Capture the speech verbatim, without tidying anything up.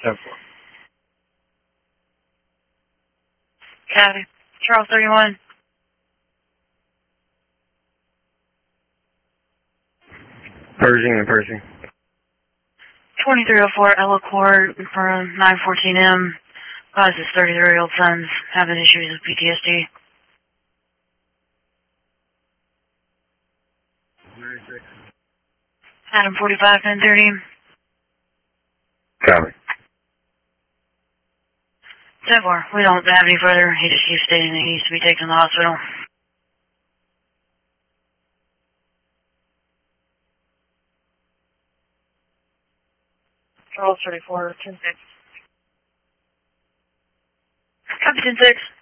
ten four. Copy. Charles thirty-one. Pershing and Pershing. twenty-three oh four Ella Court for nine fourteen M. Advise his thirty-three-year-old son's having issues with P T S D. ninety-six. Adam forty-five, ten thirty. Copy. ten four. We don't have any further. He just keeps stating that he needs to be taken to the hospital. Charles thirty-four, ten six. Copy ten six.